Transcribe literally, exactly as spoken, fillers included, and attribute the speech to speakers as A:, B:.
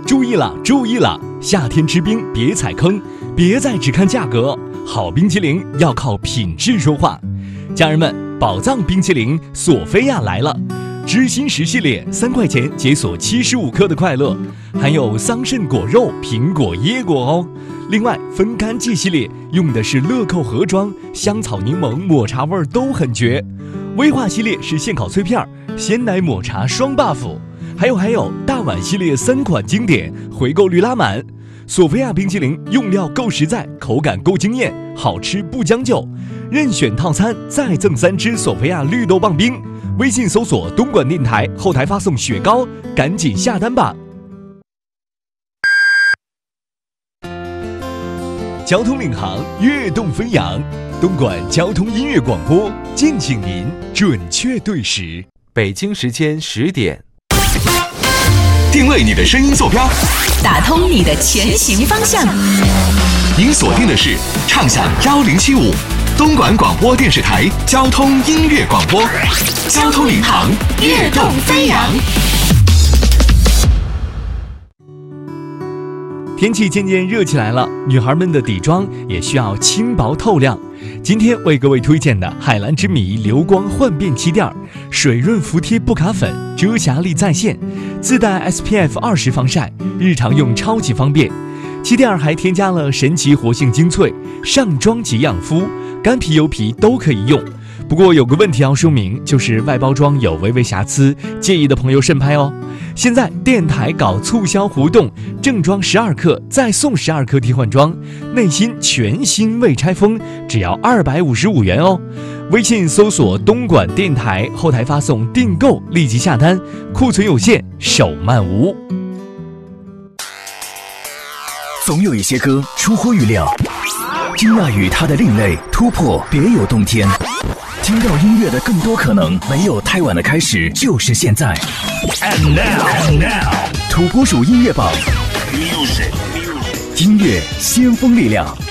A: 注意了，注意了！夏天吃冰别踩坑，别再只看价格，好冰淇淋要靠品质说话。家人们，宝藏冰淇淋索菲亚来了，知心十系列三块钱解锁七十五克的快乐，含有桑葚果肉、苹果、椰果哦。另外，分干季系列用的是乐扣盒装，香草、柠檬、抹茶味都很绝。威化系列是现烤脆片，鲜奶抹茶双 buff。还有还有，大碗系列三款经典，回购率拉满。索菲亚冰淇淋用料够实在，口感够惊艳，好吃不将就。任选套餐再赠三支索菲亚绿豆棒冰。微信搜索东莞电台，后台发送雪糕，赶紧下单吧。交通领航，跃动飞扬，东莞交通音乐广播，敬请您准确对时。
B: 北京时间十点。
C: 定位你的声音坐标，
D: 打通你的前行方向。
C: 您锁定的是畅享幺零七五东莞广播电视台交通音乐广播，交通领航，跃动飞扬。
A: 天气渐渐热起来了，女孩们的底妆也需要轻薄透亮。今天为各位推荐的海蓝之谜流光焕变气垫，水润服帖不卡粉，遮瑕力在线，自带 S P F 二十防晒，日常用超级方便。气垫还添加了神奇活性精粹，上妆即养肤，干皮油皮都可以用。不过有个问题要说明，就是外包装有微微瑕疵，介意的朋友慎拍哦。现在电台搞促销活动，正装十二克再送十二克替换装，内心全新未拆封，只要二百五十五元哦。微信搜索东莞电台，后台发送订购，立即下单，库存有限，手慢无。
E: 总有一些歌出乎预料，惊讶于它的另类突破，别有洞天。听到音乐的更多可能，没有太晚的开始，就是现在。And now, and now 土拨鼠音乐榜，音乐先锋力量。